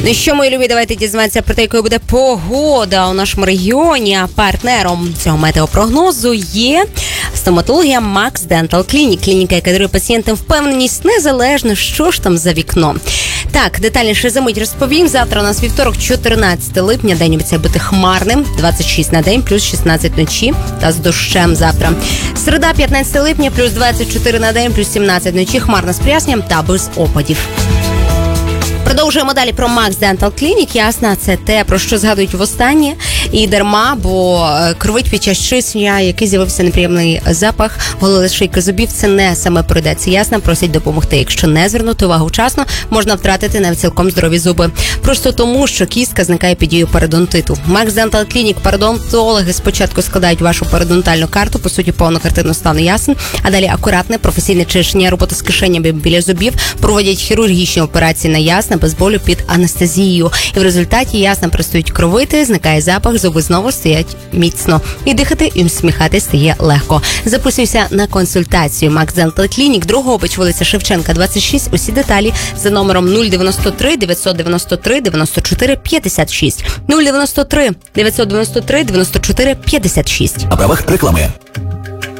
Ну що, мої любі, давайте дізнаємося про те, якою буде погода у нашому регіоні. А партнером цього метеопрогнозу є стоматологія Max Dental Clinic. Клініка, яка дарує пацієнтам впевненість незалежно, що ж там за вікном. Так, детальніше за мить розповім. Завтра у нас вівторок, 14 липня. День обіцяє бути хмарним. 26 на день, плюс 16 вночі та з дощем завтра. Середа, 15 липня, плюс 24 на день, плюс 17 вночі. Хмарно з проясненням та без опадів. Продовжуємо далі про Max Dental Clinic. Ясно, це те, про що згадують востаннє. І дарма, бо кровить під час чищення, який з'явився неприємний запах голови, шийки, зубів, це не саме пройдеться. Ясно, просять допомогти. Якщо не звернути увагу вчасно, можна втратити навіть цілком здорові зуби. Просто тому, що кістка зникає під дією пародонтиту. Max Dental Clinic пародонтологи спочатку складають вашу пародонтальну карту, по суті, повну картину стану ясен, а далі акуратне професійне чищення, робота з кишенями біля зубів, проводять хірургічні операції на ясна, без болю під анестезією. І в результаті ясно перестають кровити, зникає запах, зуби знову стоять міцно. І дихати, і усміхати стає легко. Записуйся на консультацію. Max Dental Clinic, Дрогобич, вулиця Шевченка, 26. Усі деталі за номером 093 993 94 56. 093 993 94 56. На правах реклами.